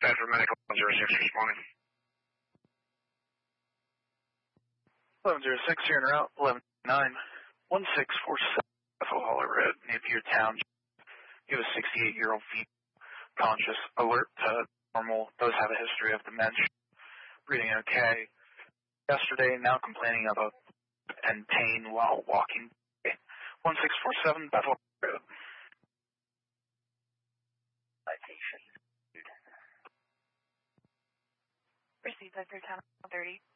Bedford Medical 06 responding. 1106 here en route, 119 1647 Bethel Hollow Road, Napier Town. You have a 68-year-old female, conscious, alert to normal, does have a history of dementia, breathing okay. Yesterday, now complaining about and pain while walking. 1647 Bethel Road. Received Bedford Town 30.